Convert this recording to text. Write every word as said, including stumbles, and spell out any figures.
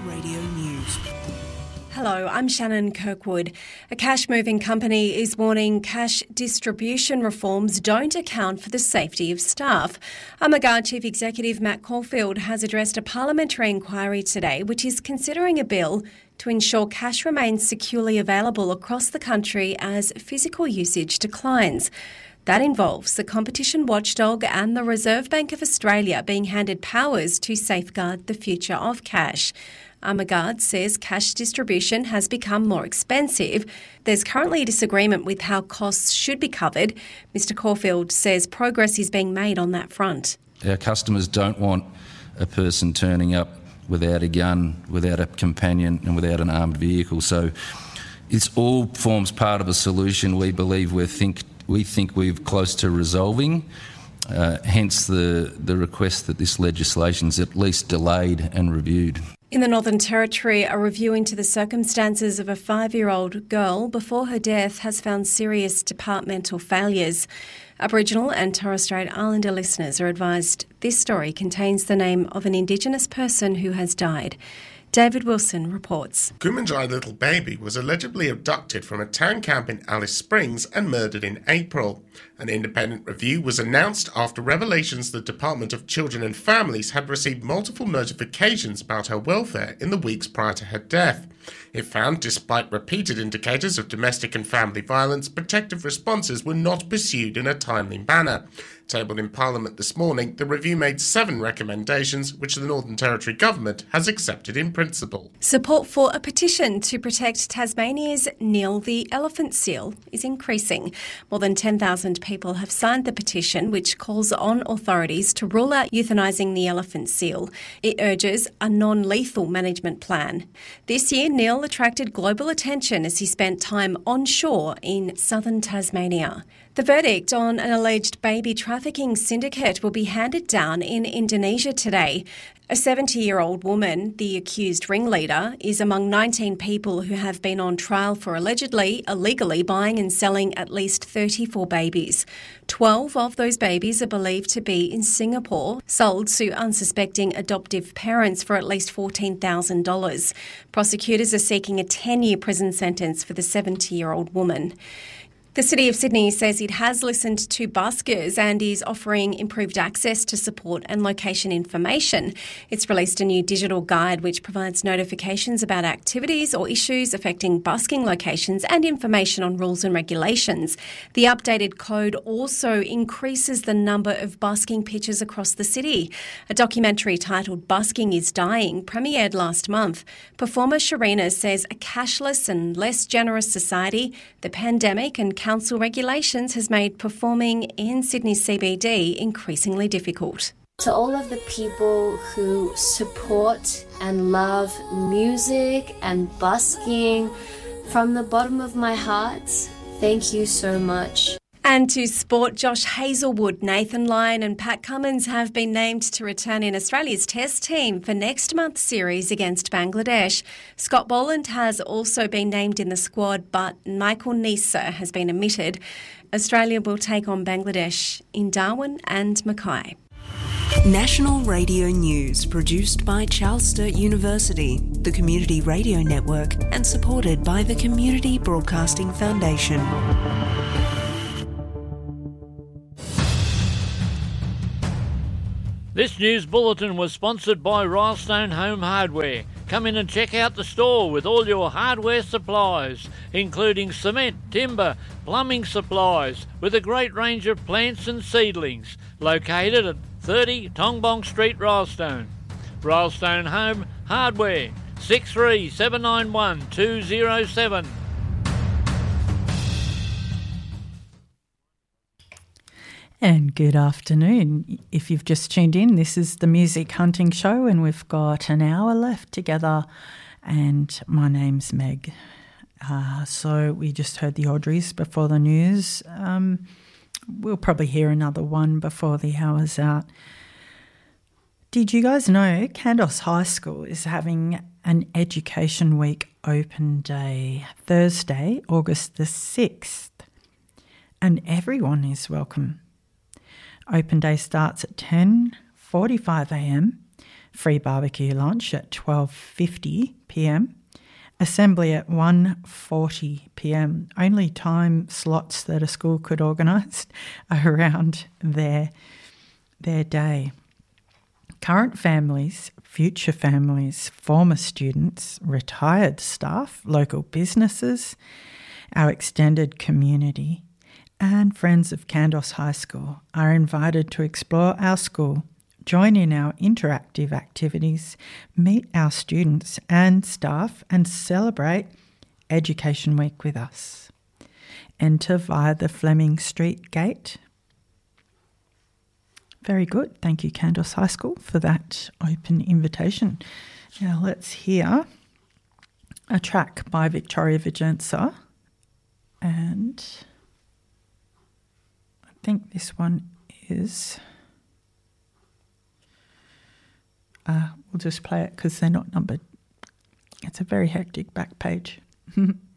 Radio News. Hello, I'm Shannon Kirkwood. A cash-moving company is warning cash distribution reforms don't account for the safety of staff. Amagard Chief Executive Matt Caulfield has addressed a parliamentary inquiry today which is considering a bill to ensure cash remains securely available across the country as physical usage declines. That involves the competition watchdog and the Reserve Bank of Australia being handed powers to safeguard the future of cash. Amagard says cash distribution has become more expensive. There's currently a disagreement with how costs should be covered. Mister Caulfield says progress is being made on that front. Our customers don't want a person turning up without a gun, without a companion and without an armed vehicle. So it all forms part of a solution we believe we think, we think we're close to resolving. Uh, hence the, the request that this legislation is at least delayed and reviewed. In the Northern Territory, a review into the circumstances of a five-year-old girl before her death has found serious departmental failures. Aboriginal and Torres Strait Islander listeners are advised this story contains the name of an Indigenous person who has died. David Wilson reports. Kumanjai Little Baby was allegedly abducted from a town camp in Alice Springs and murdered in April. An independent review was announced after revelations the Department of Children and Families had received multiple notifications about her welfare in the weeks prior to her death. It found, despite repeated indicators of domestic and family violence, protective responses were not pursued in a timely manner. Tabled in Parliament this morning, the review made seven recommendations which the Northern Territory Government has accepted in principle. Support for a petition to protect Tasmania's Neil the elephant seal is increasing. More than ten thousand people have signed the petition, which calls on authorities to rule out euthanising the elephant seal. It urges a non-lethal management plan. This year, Neil attracted global attention as he spent time on shore in southern Tasmania. The verdict on an alleged baby trafficking syndicate will be handed down in Indonesia today. A seventy-year-old woman, the accused ringleader, is among nineteen people who have been on trial for allegedly illegally buying and selling at least thirty-four babies. Twelve of those babies are believed to be in Singapore, sold to unsuspecting adoptive parents for at least fourteen thousand dollars. Prosecutors are seeking a ten-year prison sentence for the seventy-year-old woman. The City of Sydney says it has listened to buskers and is offering improved access to support and location information. It's released a new digital guide which provides notifications about activities or issues affecting busking locations and information on rules and regulations. The updated code also increases the number of busking pitches across the city. A documentary titled Busking is Dying premiered last month. Performer Sharina says a cashless and less generous society, the pandemic and council regulations has made performing in Sydney's C B D increasingly difficult. To all of the people who support and love music and busking, from the bottom of my heart, thank you so much. And to sport, Josh Hazelwood, Nathan Lyon and Pat Cummins have been named to return in Australia's Test team for next month's series against Bangladesh. Scott Boland has also been named in the squad, but Michael Neser has been omitted. Australia will take on Bangladesh in Darwin and Mackay. National Radio News, produced by Charles Sturt University, the Community Radio Network, and supported by the Community Broadcasting Foundation. This news bulletin was sponsored by Rylestone Home Hardware. Come in and check out the store with all your hardware supplies, including cement, timber, plumbing supplies, with a great range of plants and seedlings. Located at thirty Tongbong Street, Rylestone. Rylestone Home Hardware, six three seven nine one two zero seven. And good afternoon. If you've just tuned in, this is the Music Hunting Show and we've got an hour left together and my name's Meg. Uh, so we just heard the Audreys before the news. Um, we'll probably hear another one before the hour's out. Did you guys know Kandos High School is having an Education Week open day Thursday, August the sixth, and everyone is welcome. Open day starts at ten forty-five a m. free barbecue lunch at twelve fifty p m, assembly at one forty p m. Only time slots that a school could organise around their, their day. Current families, future families, former students, retired staff, local businesses, our extended community, and friends of Kandos High School are invited to explore our school, join in our interactive activities, meet our students and staff, and celebrate Education Week with us. Enter via the Fleming Street gate. Very good. Thank you, Kandos High School, for that open invitation. Now let's hear a track by Victoria Vicenza, and I think this one is... Uh, we'll just play it because they're not numbered. It's a very hectic back page.